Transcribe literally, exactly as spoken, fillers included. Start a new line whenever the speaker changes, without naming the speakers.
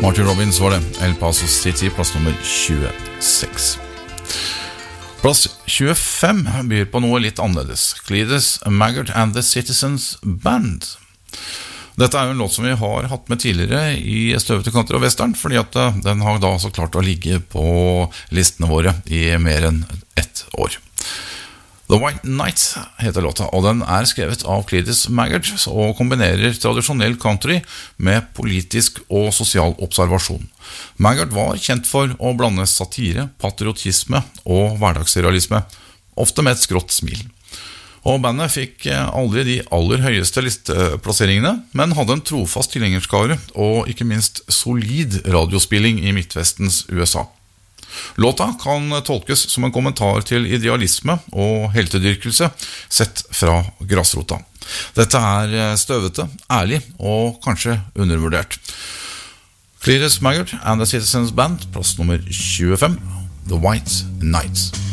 Martin Robbins var det, El Paso City, plass nummer tjueseks. Plass tjuefem byr på noe litt annerledes. Cletus Maggart and the Citizens Band. Dette er jo en låt som vi har hatt med tidligere i Støvete kanter og Western, fordi at den har da så klart å ligge på listene våre i mer enn ett år. The White Knight heter låta, og den er skrevet av Cletus Maggart og kombinerer tradisjonell country med politisk og sosial observasjon. Maggart var kjent for å blande satire, patriotisme og hverdagsrealisme, ofte med et skrått smil. Og bandet fikk aldri de aller høyeste listeplasseringene, men hadde en trofast tilhengerskare og ikke minst solid radiospilling i Midtvestens U S A. Låta kan tolkes som en kommentar til idealisme og heltedyrkelse sett fra grasrota. Dette er støvete, ærlig og kanskje undervurdert. Cletus Maggart and the Citizens Band, plass nummer tjuefem, The White Knight.